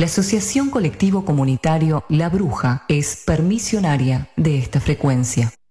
La Asociación Colectivo Comunitario La Bruja es permisionaria de esta frecuencia.